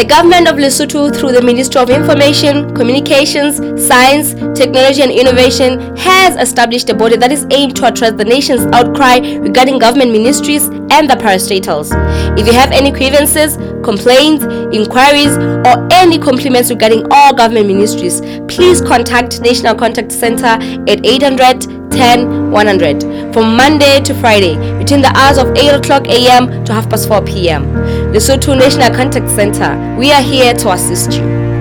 The government of Lesotho, through the Ministry of Information, Communications, Science, Technology and Innovation, has established a body that is aimed to address the nation's outcry regarding government ministries and the parastatals. If you have any grievances, complaints, inquiries, or any compliments regarding all government ministries, please contact National Contact Center at 800 10 100 from Monday to Friday between the hours of 8 o'clock a.m. to 4:30 p.m. Lesotho National Contact Center, we are here to assist you.